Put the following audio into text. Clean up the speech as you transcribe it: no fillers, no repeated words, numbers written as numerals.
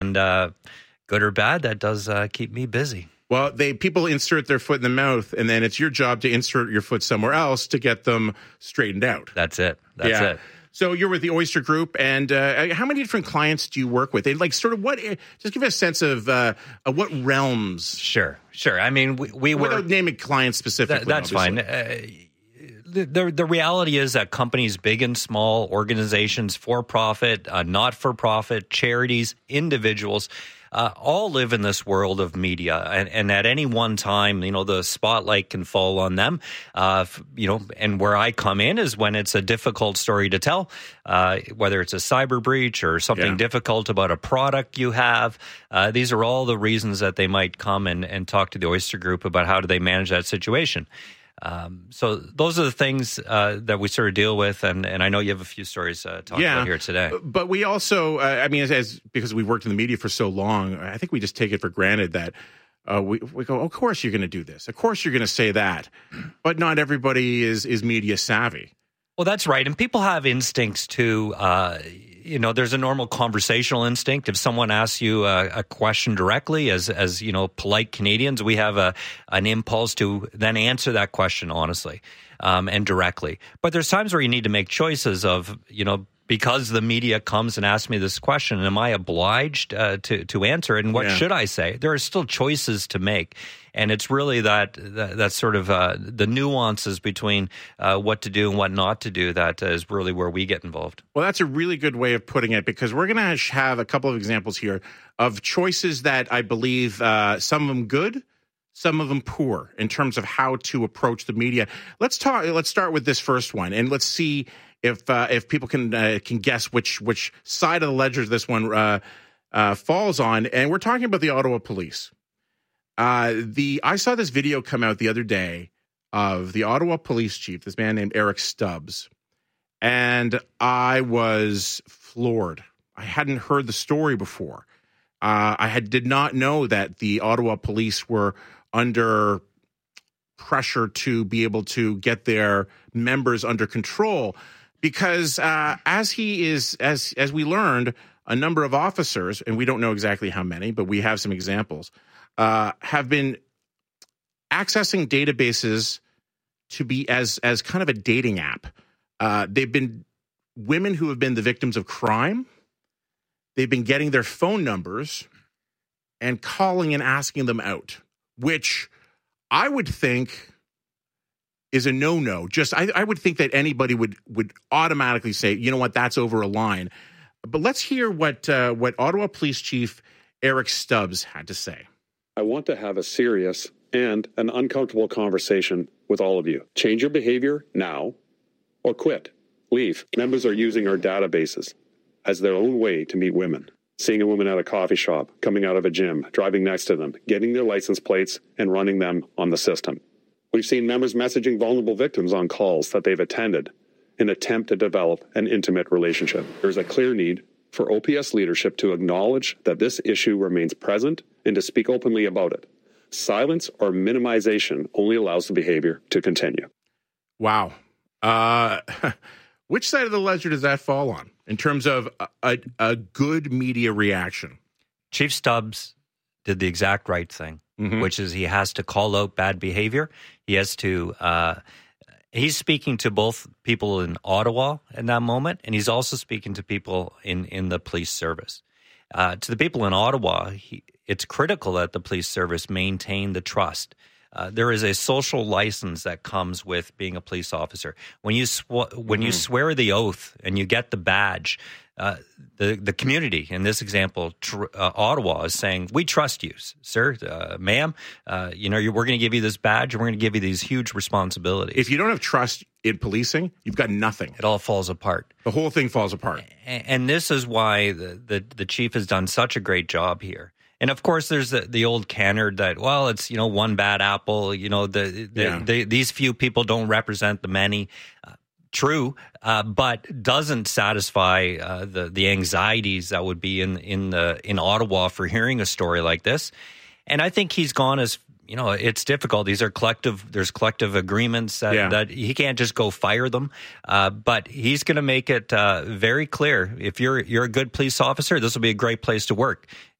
And good or bad, that does keep me busy. Well, people insert their foot in the mouth, and then it's your job to insert your foot somewhere else to get them straightened out. That's it. That's it. So you're with the Oyster Group, and how many different clients do you work with? And just give us a sense of what realms. Sure. I mean, we work without naming clients specifically. That's obviously. Fine. The reality is that companies, big and small, organizations, for-profit, not-for-profit, charities, individuals, all live in this world of media, and at any one time, the spotlight can fall on them. And where I come in is when it's a difficult story to tell, whether it's a cyber breach or something difficult about a product you have. These are all the reasons that they might come and talk to the Oyster Group about how do they manage that situation. So those are the things that we sort of deal with, and I know you have a few stories to talk about here today. But we also, because we worked in the media for so long, I think we just take it for granted that we go, of course you're going to do this, of course you're going to say that, but not everybody is media savvy. Well, that's right, and people have instincts too. There's a normal conversational instinct. If someone asks you a question directly, as polite Canadians, we have an impulse to then answer that question honestly and directly. But there's times where you need to make choices of, because the media comes and asks me this question, am I obliged to answer it? And what should I say? There are still choices to make. And it's really that sort of the nuances between what to do and what not to do that is really where we get involved. Well, that's a really good way of putting it, because we're going to have a couple of examples here of choices that I believe some of them good, some of them poor in terms of how to approach the media. Let's start with this first one, and let's see if people can guess which side of the ledger this one falls on. And we're talking about the Ottawa Police. I saw this video come out the other day of the Ottawa Police Chief, this man named Eric Stubbs, and I was floored. I hadn't heard the story before. I did not know that the Ottawa Police were under pressure to be able to get their members under control, because as we learned, a number of officers, and we don't know exactly how many, but we have some examples, have been accessing databases to be as kind of a dating app. They've been women who have been the victims of crime. They've been getting their phone numbers and calling and asking them out, which I would think is a no-no. I would think that anybody would automatically say, you know what, that's over a line. But let's hear what Ottawa Police Chief Eric Stubbs had to say. I want to have a serious and an uncomfortable conversation with all of you. Change your behavior now or quit. Leave. Members are using our databases as their own way to meet women. Seeing a woman at a coffee shop, coming out of a gym, driving next to them, getting their license plates and running them on the system. We've seen members messaging vulnerable victims on calls that they've attended in an attempt to develop an intimate relationship. There's a clear need for OPS leadership to acknowledge that this issue remains present and to speak openly about it. Silence or minimization only allows the behavior to continue. Wow. Which side of the ledger does that fall on in terms of a good media reaction? Chief Stubbs did the exact right thing, which is he has to call out bad behavior. He has to he's speaking to both people in Ottawa in that moment, and he's also speaking to people in the police service. To the people in Ottawa, it's critical that the police service maintain the trust. There is a social license that comes with being a police officer. When you you swear the oath and you get the badge, the community, in this example, Ottawa, is saying, we trust you, sir, ma'am. We're going to give you this badge and we're going to give you these huge responsibilities. If you don't have trust in policing, you've got nothing. It all falls apart. The whole thing falls apart. And this is why the chief has done such a great job here. And of course, there's the old canard that, well, it's, one bad apple, these few people don't represent the many. True, but doesn't satisfy the anxieties that would be in Ottawa for hearing a story like this. And I think he's gone as, it's difficult. These are there's collective agreements that he can't just go fire them. But he's going to make it very clear. If you're a good police officer, this will be a great place to work.